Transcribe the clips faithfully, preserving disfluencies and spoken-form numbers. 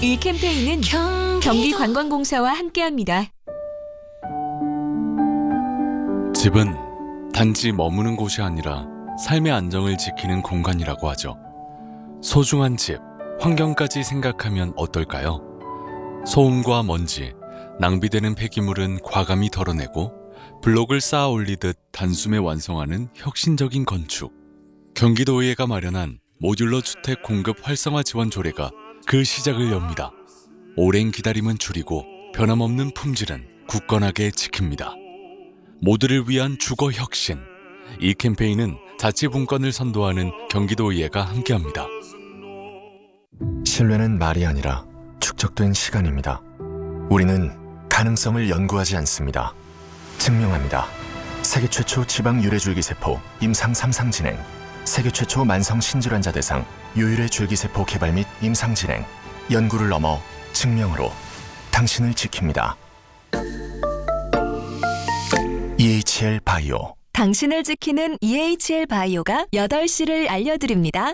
이 캠페인은 경기관광공사와 함께합니다. 집은 단지 머무는 곳이 아니라 삶의 안정을 지키는 공간이라고 하죠. 소중한 집, 환경까지 생각하면 어떨까요? 소음과 먼지, 낭비되는 폐기물은 과감히 덜어내고 블록을 쌓아 올리듯 단숨에 완성하는 혁신적인 건축. 경기도의회가 마련한 모듈러 주택 공급 활성화 지원 조례가 그 시작을 엽니다. 오랜 기다림은 줄이고 변함없는 품질은 굳건하게 지킵니다. 모두를 위한 주거 혁신. 이 캠페인은 자치분권을 선도하는 경기도의회가 함께합니다. 신뢰는 말이 아니라 축적된 시간입니다. 우리는 가능성을 연구하지 않습니다. 증명합니다. 세계 최초 지방 유래 줄기세포 임상 삼 상 진행, 세계 최초 만성 신질환자 대상 유유래 줄기세포 개발 및 임상 진행, 연구를 넘어 증명으로 당신을 지킵니다. 이에이치엘 바이오. 당신을 지키는 이에이치엘 바이오가 여덟 시를 알려드립니다.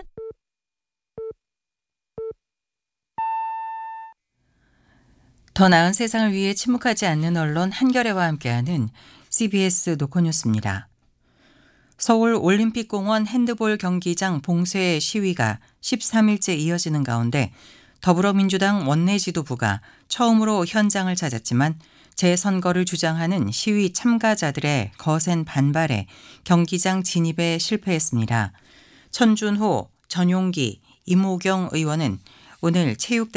더 나은 세상을 위해 침묵하지 않는 언론 한겨레와 함께하는 씨비에스 노컷뉴스입니다. 서울 올림픽공원 핸드볼 경기장 봉쇄 시위가 십삼 일째 이어지는 가운데 더불어민주당 원내 지도부가 처음으로 현장을 찾았지만 재선거를 주장하는 시위 참가자들의 거센 반발에 경기장 진입에 실패했습니다. 천준호, 전용기, 이모경 의원은 오늘 체육